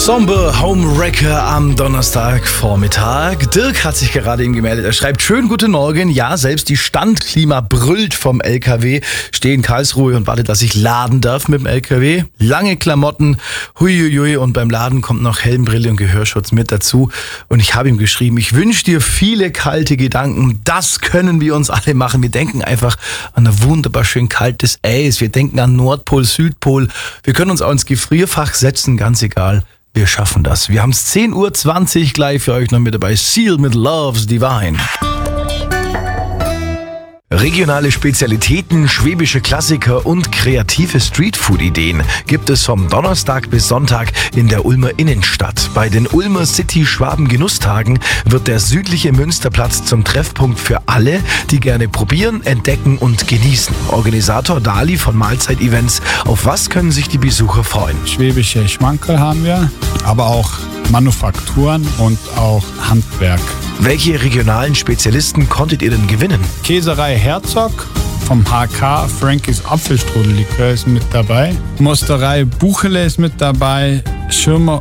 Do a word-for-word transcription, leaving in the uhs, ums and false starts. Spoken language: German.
Ensemble Homewrecker am Donnerstagvormittag. Dirk hat sich gerade eben gemeldet. Er schreibt: Schönen guten Morgen. Ja, selbst die Standklima brüllt vom L K W. Stehe in Karlsruhe und warte, dass ich laden darf mit dem L K W. Lange Klamotten, huiuiui, und beim Laden kommt noch Helmbrille und Gehörschutz mit dazu. Und ich habe ihm geschrieben: Ich wünsche dir viele kalte Gedanken. Das können wir uns alle machen. Wir denken einfach an ein wunderbar schön kaltes Eis. Wir denken an Nordpol, Südpol. Wir können uns auch ins Gefrierfach setzen, ganz egal. Wir schaffen das. Wir haben es zehn Uhr zwanzig, gleich für euch noch mit dabei. Seal mit Love's Divine. Regionale Spezialitäten, schwäbische Klassiker und kreative Streetfood-Ideen gibt es vom Donnerstag bis Sonntag in der Ulmer Innenstadt. Bei den Ulmer City Schwaben Genusstagen wird der südliche Münsterplatz zum Treffpunkt für alle, die gerne probieren, entdecken und genießen. Organisator Dali von Mahlzeit-Events. Auf was können sich die Besucher freuen? Schwäbische Schmankerl haben wir, aber auch Manufakturen und auch Handwerk. Welche regionalen Spezialisten konntet ihr denn gewinnen? Käserei Herzog vom H K, Frankies Apfelstrudellikör ist mit dabei. Mosterei Buchele ist mit dabei. Schirmer